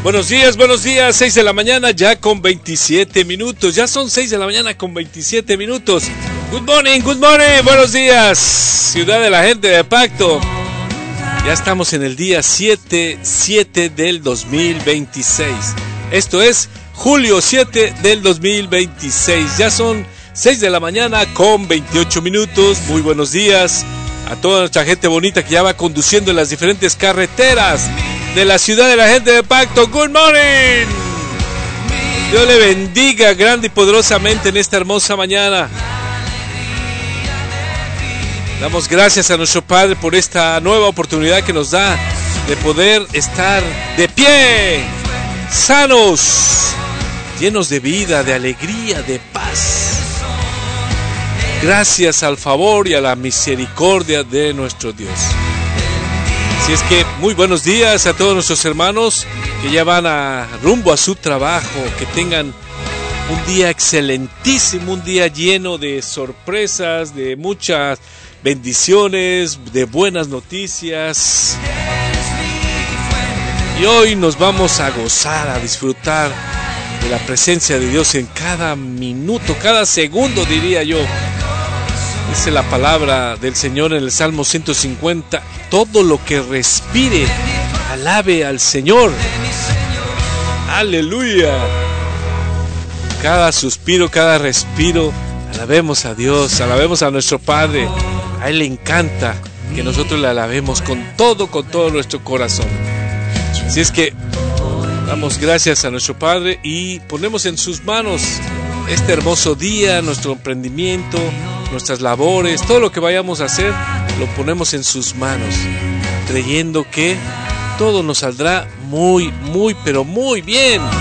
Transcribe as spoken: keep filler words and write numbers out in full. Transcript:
Buenos días, buenos días, seis de la mañana ya con veintisiete minutos, ya son seis de la mañana con veintisiete minutos. Good morning, good morning, buenos días, ciudad de la gente de Pacto. Ya estamos en el día siete, siete del dos mil veintiséis. Esto es julio siete del dos mil veintiséis. Ya son seis de la mañana con veintiocho minutos. Muy buenos días a toda nuestra gente bonita que ya va conduciendo en las diferentes carreteras de la ciudad de la gente de Pacto. Good morning. Dios le bendiga grande y poderosamente en esta hermosa mañana. Damos gracias a nuestro Padre por esta nueva oportunidad que nos da de poder estar de pie, sanos, llenos de vida, de alegría, de paz. Gracias al favor y a la misericordia de nuestro Dios. Así es que muy buenos días a todos nuestros hermanos que ya van a rumbo a su trabajo, que tengan un día excelentísimo, un día lleno de sorpresas, de muchas bendiciones, de buenas noticias. Y hoy nos vamos a gozar, a disfrutar de la presencia de Dios en cada minuto, cada segundo, diría yo. Dice la palabra del Señor en el Salmo ciento cincuenta: todo lo que respire, alabe al Señor. Aleluya. Cada suspiro, cada respiro, alabemos a Dios, alabemos a nuestro Padre. A Él le encanta que nosotros le alabemos con todo, con todo nuestro corazón. Así es que damos gracias a nuestro Padre y ponemos en sus manos este hermoso día, nuestro emprendimiento, nuestras labores, todo lo que vayamos a hacer, lo ponemos en sus manos, creyendo que todo nos saldrá muy, muy, pero muy bien.